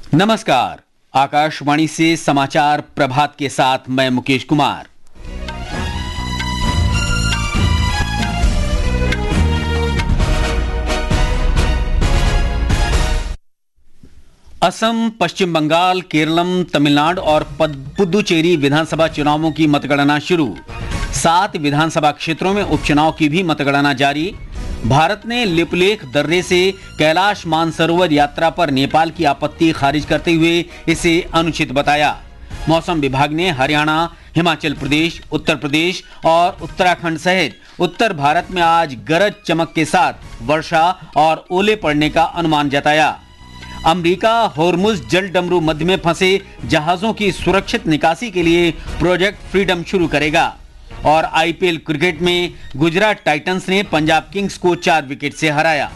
नमस्कार। आकाशवाणी से समाचार प्रभात के साथ मैं मुकेश कुमार। असम, पश्चिम बंगाल, केरलम, तमिलनाडु और पुदुचेरी विधानसभा चुनावों की मतगणना शुरू। 7 विधानसभा क्षेत्रों में उपचुनाव की भी मतगणना जारी। भारत ने लिपुलेख दर्रे से कैलाश मानसरोवर यात्रा पर नेपाल की आपत्ति खारिज करते हुए इसे अनुचित बताया। मौसम विभाग ने हरियाणा, हिमाचल प्रदेश, उत्तर प्रदेश और उत्तराखंड सहित उत्तर भारत में आज गरज चमक के साथ वर्षा और ओले पड़ने का अनुमान जताया। अमेरिका होर्मुज जल डमरू मध्य में फंसे जहाजों की सुरक्षित निकासी के लिए प्रोजेक्ट फ्रीडम शुरू करेगा। और आईपीएल क्रिकेट में गुजरात टाइटंस ने पंजाब किंग्स को 4 विकेट से हराया।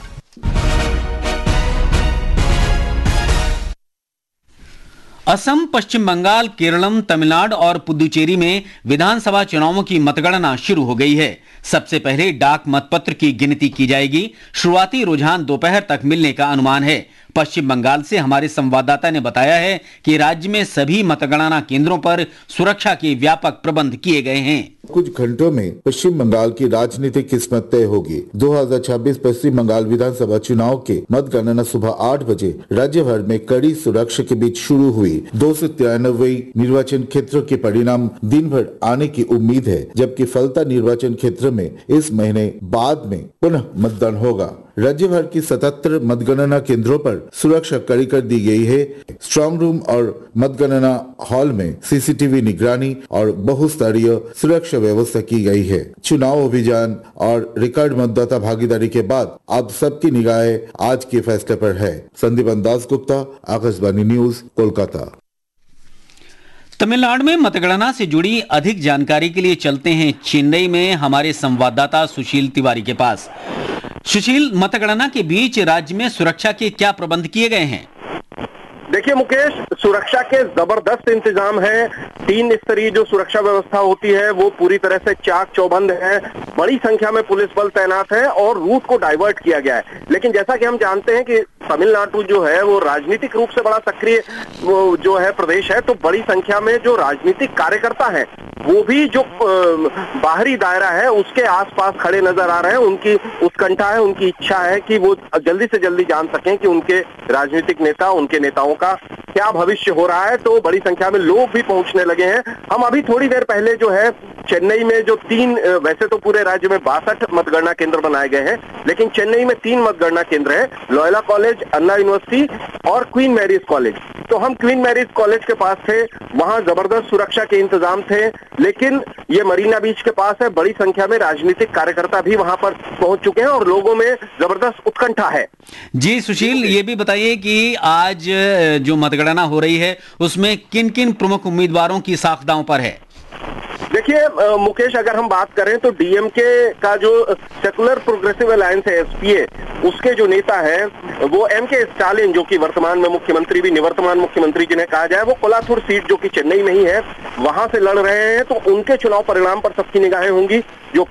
असम, पश्चिम बंगाल, केरलम, तमिलनाडु और पुदुचेरी में विधानसभा चुनावों की मतगणना शुरू हो गई है। सबसे पहले डाक मतपत्र की गिनती की जाएगी। शुरुआती रुझान दोपहर तक मिलने का अनुमान है। पश्चिम बंगाल से हमारे संवाददाता ने बताया है कि राज्य में सभी मतगणना केंद्रों पर सुरक्षा के व्यापक प्रबंध किए गए हैं। कुछ घंटों में पश्चिम बंगाल की राजनीतिक किस्मत तय होगी। 2026 पश्चिम बंगाल विधानसभा चुनाव के मतगणना सुबह 8 बजे राज्य भर में कड़ी सुरक्षा के बीच शुरू हुई। 293 निर्वाचन क्षेत्रों के परिणाम दिन भर आने की उम्मीद है, जबकि फलता निर्वाचन क्षेत्र में इस महीने बाद में पुनः मतदान होगा। राज्य भर की 77 मतगणना केंद्रों पर सुरक्षा कड़ी कर दी गई है। स्ट्रांग रूम और मतगणना हॉल में सीसीटीवी निगरानी और बहुस्तरीय सुरक्षा व्यवस्था की गई है। चुनाव अभियान और रिकॉर्ड मतदाता भागीदारी के बाद अब सबकी निगाहें आज के फैसले पर है। संदीपन दास गुप्ता, आकाशवाणी न्यूज, कोलकाता। तमिलनाडु में मतगणना से जुड़ी अधिक जानकारी के लिए चलते हैं चेन्नई में हमारे संवाददाता सुशील तिवारी के पास। सुशील, मतगणना के बीच राज्य में सुरक्षा के क्या प्रबंध किए गए हैं? देखिए मुकेश, सुरक्षा के जबरदस्त इंतजाम है। 3 स्तरीय जो सुरक्षा व्यवस्था होती है वो पूरी तरह से चाक चौबंद है। बड़ी संख्या में पुलिस बल तैनात है और रूट को डाइवर्ट किया गया है। लेकिन जैसा कि हम जानते हैं कि तमिलनाडु जो है वो राजनीतिक रूप से बड़ा सक्रिय जो है प्रदेश है, तो बड़ी संख्या में जो राजनीतिक कार्यकर्ता है वो भी जो बाहरी दायरा है उसके आसपास खड़े नजर आ रहे हैं। उनकी उत्कंठा है, उनकी इच्छा है कि वो जल्दी से जल्दी जान सकें कि उनके राजनीतिक नेता, उनके नेताओं का क्या भविष्य हो रहा है। तो बड़ी संख्या में लोग भी पहुंचने लगे हैं। हम अभी थोड़ी देर पहले जो है चेन्नई में जो 3, वैसे तो पूरे राज्य में 62 मतगणना केंद्र बनाए गए हैं, लेकिन चेन्नई में 3 मतगणना केंद्र है, लोयोला कॉलेज, अन्ना यूनिवर्सिटी और क्वीन मैरीज कॉलेज। तो हम क्वीन मैरीज कॉलेज के पास थे, वहां जबरदस्त सुरक्षा के इंतजाम थे। लेकिन ये मरीना बीच के पास है, बड़ी संख्या में राजनीतिक कार्यकर्ता भी वहां पर पहुंच चुके हैं और लोगों में जबरदस्त उत्कंठा है। जी सुशील, ये भी बताइए कि आज जो मतगणना हो रही है उसमें किन किन प्रमुख उम्मीदवारों की साख दांव पर है? देखिए मुकेश, अगर हम बात करें तो डीएमके का जो सेकुलर प्रोग्रेसिव अलायंस है, एसपीए, उसके जो नेता है वो एमके स्टालिन, जो कि वर्तमान में मुख्यमंत्री भी, निवर्तमान मुख्यमंत्री जिन्हें कहा जाए, वो कोलाथुर सीट जो कि चेन्नई में ही है वहां से लड़ रहे हैं। तो उनके चुनाव परिणाम पर सबकी निगाहें होंगी। जो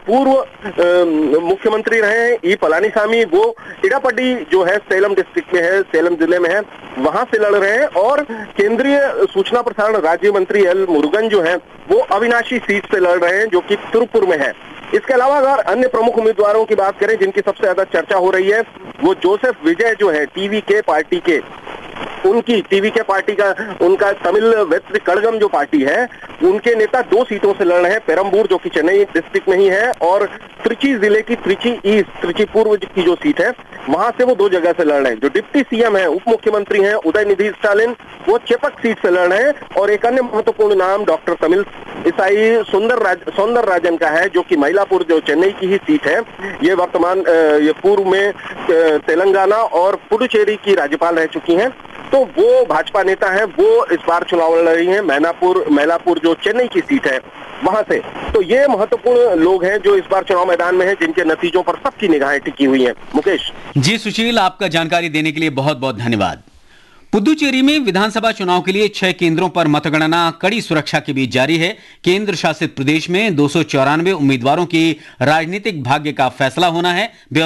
पूर्व मुख्यमंत्री रहे हैं ई पलानीसामी, वो इडापड्डी जो है सेलम डिस्ट्रिक्ट में है, सेलम जिले में है, वहां से लड़ रहे हैं। और केंद्रीय सूचना प्रसारण राज्य मंत्री एल मुरुगन जो है वो अविनाशी सीट से लड़ रहे हैं, जो कि तिरुपुर में है। इसके अलावा अगर अन्य प्रमुख उम्मीदवारों की बात करें जिनकी सबसे ज्यादा चर्चा हो रही है, वो जोसेफ विजय जो है टीवीके पार्टी के, उनकी टीवीके पार्टी का उनका तमिल वेत्री कड़गम जो पार्टी है, उनके नेता 2 सीटों से लड़ रहे हैं। पेरम्बूर जो कि चेन्नई डिस्ट्रिक्ट में ही है, और त्रिची जिले की त्रिची ईस्ट, त्रिची पूर्व की जो सीट है वहां से वो 2 जगह से लड़ रहे हैं। जो डिप्टी सीएम है, उप मुख्यमंत्री हैं उदयनिधि स्टालिन, वो चेपक सीट से लड़ रहे हैं। और एक अन्य महत्वपूर्ण नाम डॉक्टर तमिल ईसाई सौंदर राजन का है, जो कि मइलापुर जो चेन्नई की ही सीट है। ये वर्तमान ये पूर्व में तेलंगाना और पुडुचेरी की राज्यपाल रह चुकी हैं। तो वो भाजपा नेता है, वो इस बार चुनाव लड़ रही हैं मैलापुर जो चेन्नई की सीट है वहां से। तो ये महत्वपूर्ण लोग हैं जो इस बार चुनाव मैदान में हैं, जिनके नतीजों पर सबकी निगाहें टिकी हुई हैं। मुकेश जी सुशील, आपका जानकारी देने के लिए बहुत बहुत धन्यवाद। पुदुचेरी में विधानसभा चुनाव के लिए 6 केंद्रों पर मतगणना कड़ी सुरक्षा के बीच जारी है। केंद्र शासित प्रदेश में 294 उम्मीदवारों के राजनीतिक भाग्य का फैसला होना है।